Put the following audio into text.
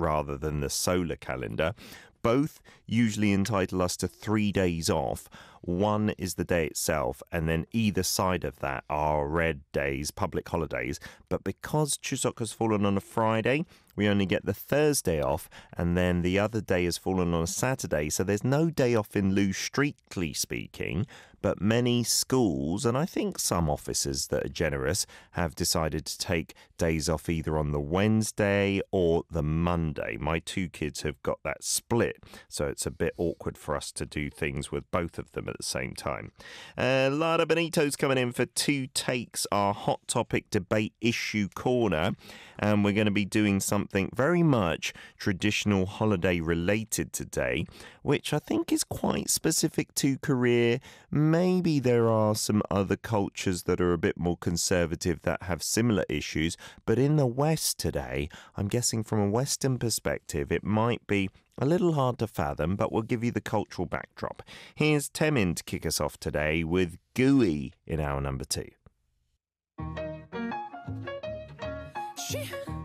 rather than the solar calendar. Both usually entitle us to 3 days off. One is the day itself, and then either side of that are red days, public holidays. But because Chuseok has fallen on a Friday, we only get the Thursday off, and then the other day has fallen on a Saturday. So there's no day off in lieu, strictly speaking. But many schools, and I think some offices that are generous, have decided to take days off either on the Wednesday or the Monday. My two kids have got that split, so it's a bit awkward for us to do things with both of them at the same time. Lara Benito's coming in for two takes, our hot topic debate issue corner, and we're going to be doing something very much traditional holiday related today, which I think is quite specific to Korea. Maybe there are some other cultures that are a bit more conservative that have similar issues, but in the West today, I'm guessing from a Western perspective, it might be a little hard to fathom, but we'll give you the cultural backdrop. Here's Temin to kick us off today with Gooey in hour number 2.